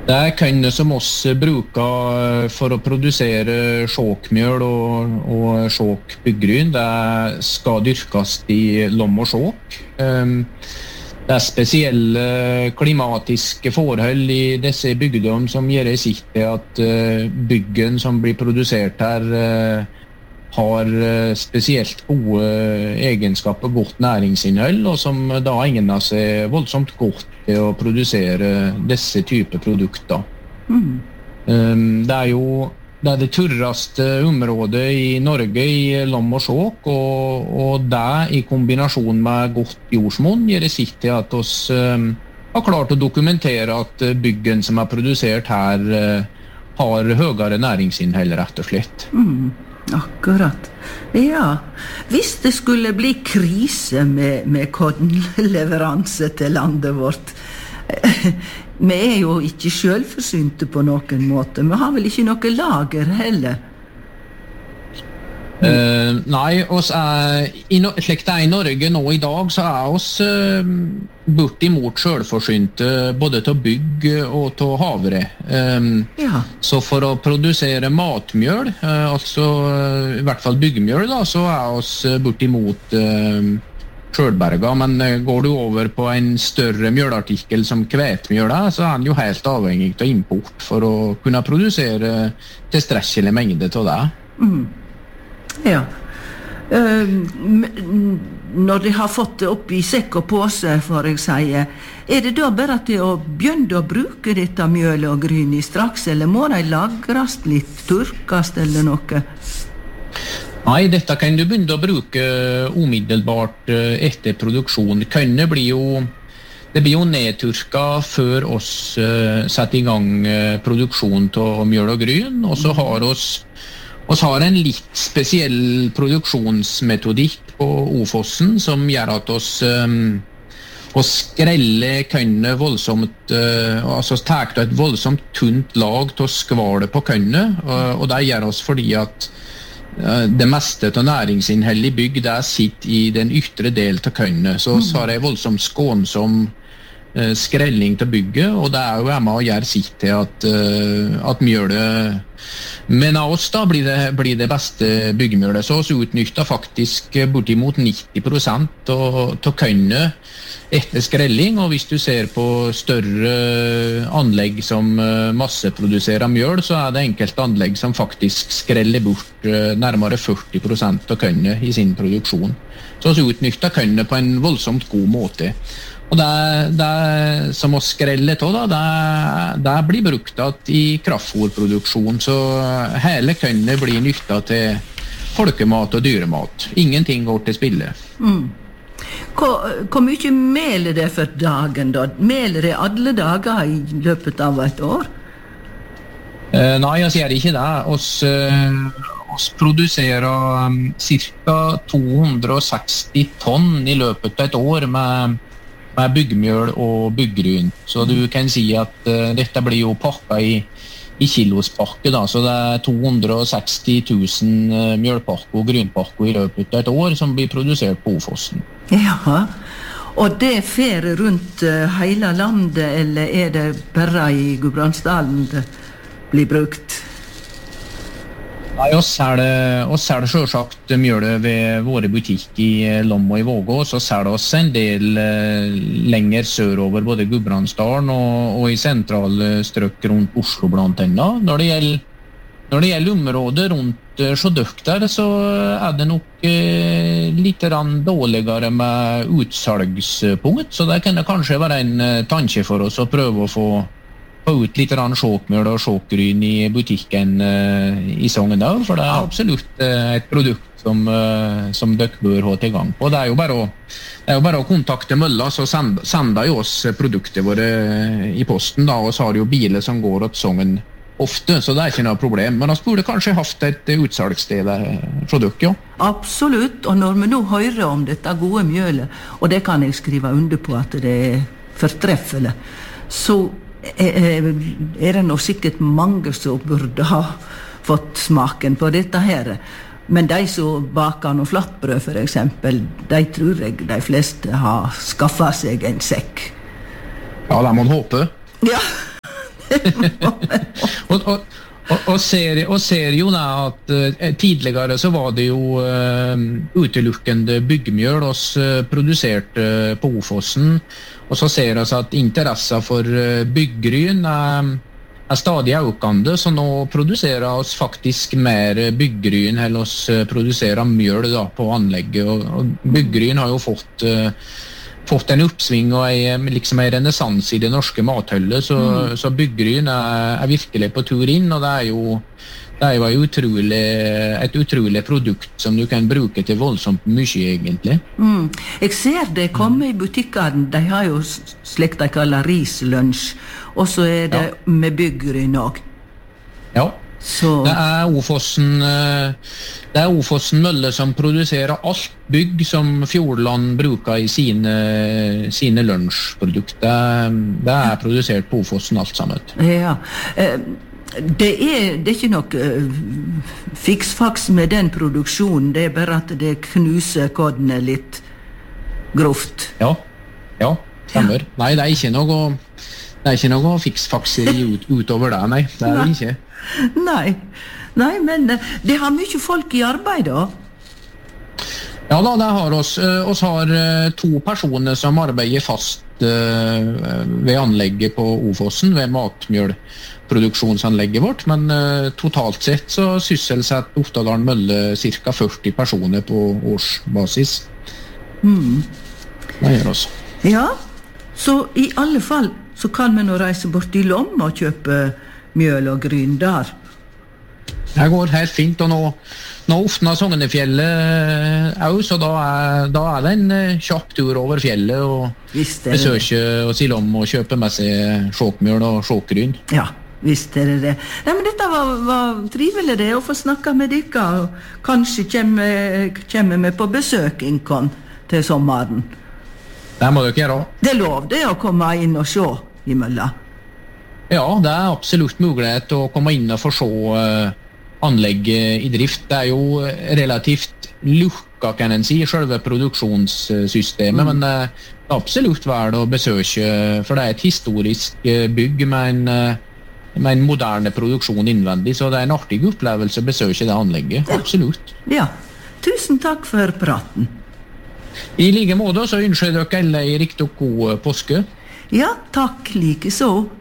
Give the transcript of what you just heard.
Det kønne som oss bruker for å produsere sjåkmjøl og sjåkbyggryn, det skal dyrkes i lom og sjåk. Det spesielle klimatiske forhold i disse bygdom som gjør sitt til at byggen som blir produsert her har spesielt gode egenskaper, godt næringsinnhold, og som da egner seg voldsomt godt til å produsere disse typer produkter. Det er det tørreste området i Norge i lom og sjåk, og det i kombinasjon med godt jordsmonn gjør sitt til at oss har klart å dokumentere at byggen som er produsert her har høyere næringsinnhold, rett og slett. Akkurat. Ja, hvis det skulle bli krise med kornleveranse til landet vårt, vi jo ikke selvforsynte på noen måte, vi har vel ikke noe lager heller? Nei, slik det i Norge nå i dag, så oss bortimot selvforsynte både til bygg og til havre. Så for å produsere matmjøl, altså i hvert fall byggmjøl, da, så oss bortimot selvberga, men går du over på en større mjølartikkel som kvetmjøl, så den jo helt avhengig av import for å kunne produsere tilstrekkelig mengde til det. Ja. Når de har fått det opp i sekk og påse, for jeg sier, det da bare til å begynne å bruke dette mjølet og gryn i straks, eller må de lagres litt, turkast eller noe? Nei, dette kan du begynne å bruke umiddelbart etter produksjon. Det blir jo nedturka før oss setter i gang produksjon av mjøl og gryn, og så har oss har en litt spesiell produksjonsmetodikk på Ofossen som gjør at oss skreller kønne voldsomt, altså tar et voldsomt tunt lag til å skvale på kønne, og det gjør oss fordi at det meste av næringsinnhold i bygg det sitter i den ytre del av kønne, så oss har en voldsomt skånsom skrelling til bygget, og det jo med å gjøre sitt til at mjølet, men av oss da blir det beste byggemjølet, så oss utnytter faktisk bortimot 90% av kønne etter skrelling, og hvis du ser på større anlegg som masseproduserer mjøl, så det enkelte anlegg som faktisk skreller bort nærmere 40% av kønne i sin produksjon. Så oss utnytter kønne på en voldsomt god måte. Og det som å skrelle til, det blir brukt i kraftfôrproduksjon, så hele kønne blir nyttet til folkemat og dyremat. Ingenting går til spille. Hvor mye meler det for dagen da? Meler det alle dager i løpet av et år? Nei, jeg sier ikke det. Oss produserer ca. 260 tonn i løpet av et år med byggmjøl og byggryn. Så du kan si at dette blir jo pakket i kilospakke, da, så det 260 000 mjølpakker og grynpakker i løpet av et år som blir produsert på Ofossen. Ja, og det fer rundt hele landet, eller det bare i Gudbrandsdalen det blir brukt? Nei, oss det selvsagt mjølet ved våre butikk i Lom og i Vågå, så det oss en del lenger sørover, både Gudbrandsdalen og i sentrale strøk rundt Oslo blant annet. Når det gjelder området rundt Sjådøk der, så det nok litt dårligere med utsalgspunkt, så det kan det kanskje være en tanke for oss å prøve å få ut litt sjåkmjøl og sjåkgryn i butikken i Sogndal, for det absolutt et produkt som dere bør ha til gang på. Det jo bare å kontakte Mølla, så sender jo oss produkter våre i posten, da, og så har jo biler som går til Sogn ofte, så det ikke noe problem. Men vi burde kanskje haft et utsalgssted for dere, ja. Absolutt, og når vi nå hører om dette gode mjølet, og det kan jeg skrive under på at det fortreffelig, så det nå sikkert mange som burde ha fått smaken på dette her. Men de som baker noe flatbrød for eksempel, de tror jeg de fleste har skaffet seg en sekk. Ja, det må man håpe. Ja, ser jo da at tidligere så var det jo utelukkende byggmjøl oss produserte på Ofossen, og så ser vi at interessen for byggryn er stadig økende, så nå produserer oss faktisk mer byggryn enn oss produserer mjøl da, på anlegget, og byggryn har jo fått en oppsving og liksom en renessanse i det norske mathøllet, så byggryn er virkelig på tur inn, og det er jo et utrolig produkt som du kan bruke til voldsomt mye egentlig. Jeg ser det komme i butikkene, de har jo slik de kaller rislunsj, og så det med byggryn også. Ja. Det er Ofossen Mølle som produserer alt bygg som Fjordland bruker i sine lunsjprodukter. Det er produsert på Ofossen alt sammen. Ja, det er ikke noe fiksfaks med den produksjonen, det er bare at det knuser kodene litt grovt. Ja, stemmer. Ja. Nei, det er ikke noe fiksfaks utover det, nei. Det er det ikke. Nei, men det har mye folk i arbeid da? Ja da, det har oss. Oss har 2 personer som arbeider fast ved anlegget på Ofossen, ved matmjølproduksjonsanlegget vårt, men totalt sett så sysselsetter Oftedal Mølle ca. 40 personer på årsbasis. Det gjør oss. Ja, så i alle fall så kan vi nå reise bort i Lom og kjøpe mjøl og gryn der. Det går helt fint, og nå åpner Sognefjellet også, så da er det en kjapp tur over fjellet og besøke oss i Lom og kjøpe med seg sjåkmjøl og sjåkgryn. Ja, visst det. Nei, men dette var trivelig det, å få snakke med dere, og kanskje kommer vi på besøk innkon til sommeren. Det må dere gjøre. Det er lov det å komme inn og se i mølla. Ja, det er absolutt mulighet å komme inn og få se anlegget i drift. Det er jo relativt lukka, kan en si, selve produksjonssystemet, men det er absolutt verdt å besøke, for det er et historisk bygg med en moderne produksjon innvendig, så det er en artig opplevelse å besøke det anlegget, absolutt. Ja, tusen takk for praten. I like måte så ønsker dere alle en riktig god påske. Ja, takk like så.